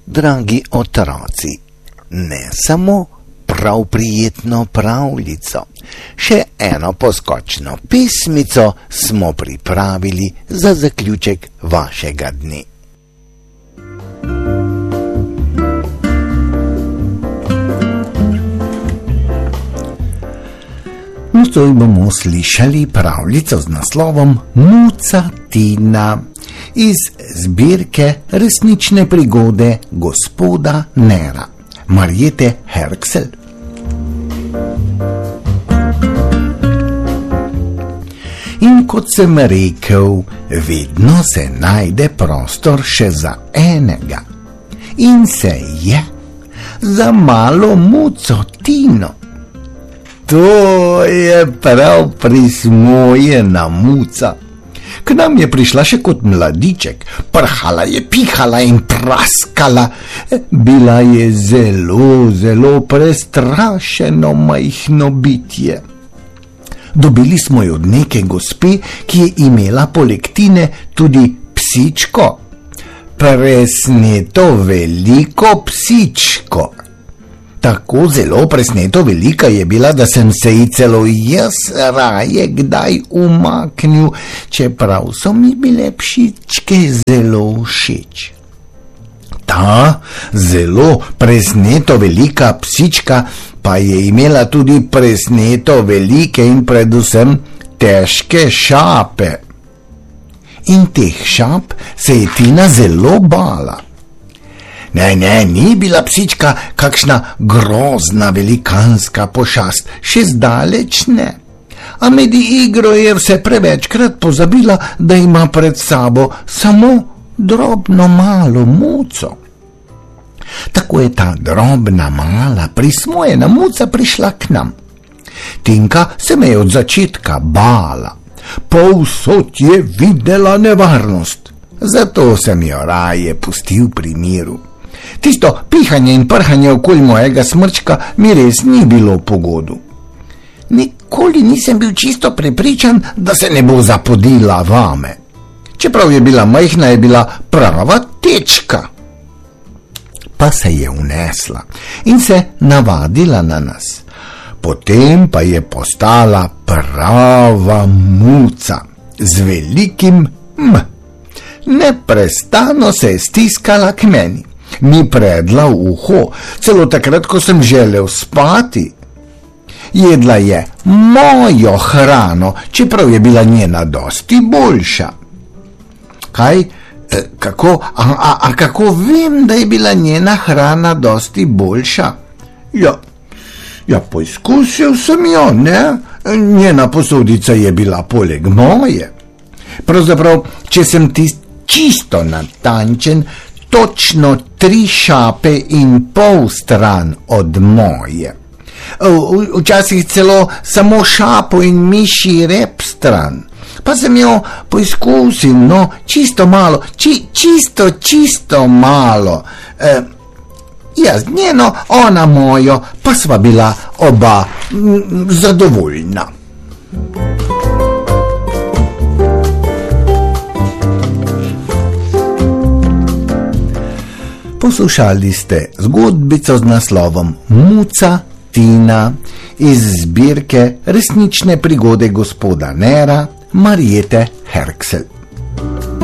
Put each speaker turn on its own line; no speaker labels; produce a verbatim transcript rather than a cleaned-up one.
Dragi otroci, ne samo prav prijetno pravljico, še eno poskočno pesmico smo pripravili za zaključek vašega dne. Nocoj bomo slišali pravljico z naslovom Muca Tina iz zbirke Resnične prigode gospoda Nera, Marjete Herksel. In kot sem rekel, vedno se najde prostor še za enega. In se je za malo Muco Tino. To je prav prismojena muca. K nam je prišla še kot mladiček, prhala je, pihala in praskala. Bila je zelo, zelo prestrašeno majhno bitje. Dobili smo jo od neke gospe, ki je imela poleg Tine tudi psičko. Presneto veliko psičko. Tako zelo presneto velika je bila, da sem se ji celo jaz raje kdaj umaknil, čeprav so mi bile psičke zelo všeč. Ta zelo presneto velika psička pa je imela tudi presneto velike in predvsem težke šape. In teh šap se je Tina zelo bala. Ne, ne, ni bila psička kakšna grozna velikanska pošast, še zdaleč ne. A med igro je vse prevečkrat pozabila, da ima pred sabo samo drobno malo muco. Tako je ta drobna mala prismojena muca prišla k nam. Tinka se me je od začetka bala, povsod je videla nevarnost, zato sem jo raje pustil pri miru. Tisto pihanje in prhanje okoli mojega smrčka mi res ni bilo pogodu. Nikoli nisem bil čisto prepričan, da se ne bo zapodila vame. Čeprav je bila majhna, je bila prava tečka. Pa se je unesla in se navadila na nas. Potem pa je postala prava muca z velikim M. Neprestano se je stiskala k meni. Mi predla v uho, celo takrat, ko sem želel spati. Jedla je mojo hrano, čeprav je bila njena dosti boljša. Kaj? E, kako? A, a, a kako vem, da je bila njena hrana dosti boljša? Ja, ja, poizkusil sem jo, ne? Njena posodica je bila poleg moje. Pravzaprav, če sem tist čisto natančen, točno tri šape in pol stran od moje. Včasih celo samo šapo in mišji rep stran. Pa sem jo poizkusil, no, čisto malo, či, čisto, čisto malo. E, jaz njeno, ona mojo, pa sva bila oba m, zadovoljna. Poslušali ste zgodbico z naslovom Muca Tina iz zbirke Resnične prigode gospoda Nera, Marjete Herksel.